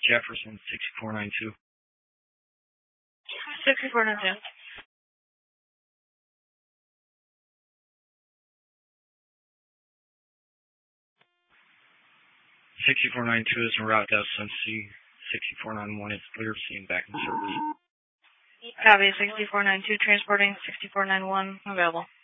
Jefferson, 6492. 6492. 6492 is en route to SMC. 6491 is clear, seeing back in service. Copy, 6492, transporting 6491, available.